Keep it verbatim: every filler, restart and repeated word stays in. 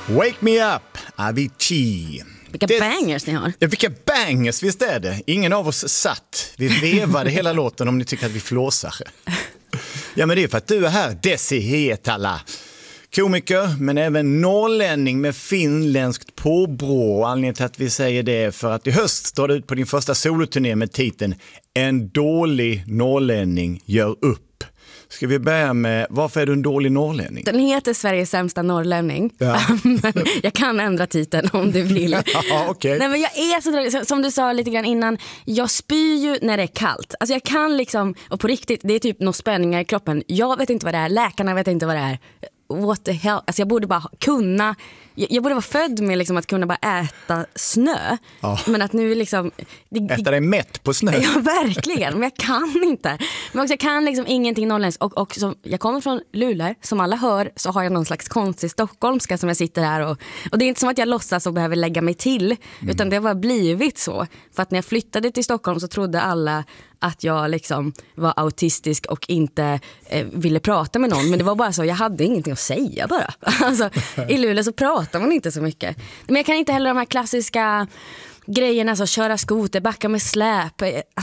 Wake me up, Avicii. Vilka det... bangers ni har. Ja, vilka bangers, visst är det. Ingen av oss satt. Vi vevade hela låten om ni tycker att vi flåsar. Ja, men det är för att du är här, Desi Hietala. Komiker, men även norrlänning med finländskt påbrå. Anledningen till att vi säger det är för att i höst står du ut på din första soloturné med titeln En dålig norrlänning gör upp. Ska vi börja med, varför är du en dålig norrlänning? Den heter Sveriges sämsta norrlänning. Ja. Men jag kan ändra titeln om du vill. Ja, okay. Nej, men jag är så dålig. Som du sa lite grann innan, jag spyr ju när det är kallt. Alltså jag kan liksom, och på riktigt, det är typ några spänningar i kroppen. Jag vet inte vad det är, läkarna vet inte vad det är. What the hell? Alltså jag borde bara kunna, jag, jag borde vara född med liksom att kunna bara äta snö. Ja. Men att nu liksom det, äta dig mätt på snö. Ja, verkligen, men jag kan inte. Men också jag kan liksom ingenting norrländskt. Och, och som, jag kommer från Luleå, som alla hör så har jag någon slags konstig stockholmska som jag sitter här och, och det är inte som att jag låtsas och behöver lägga mig till, mm. utan det har bara blivit så. För att när jag flyttade till Stockholm så trodde alla att jag liksom var autistisk och inte eh, ville prata med någon. Men det var bara så, jag hade ingenting att säga bara. Alltså, i Luleå så pratar man inte så mycket. Men jag kan inte heller de här klassiska grejerna, alltså köra skoter, backa med släp. Alltså